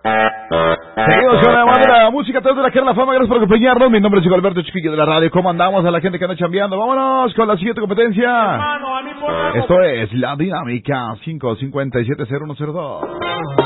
Seguimos con la madera, música desde la Cara de la Fama, gracias por acompañarnos. Mi nombre es Chico Alberto Chiquillo de la radio. ¿Cómo andamos a la gente que anda chambeando? Vámonos con la siguiente competencia. Esto es La Dinámica 5570102.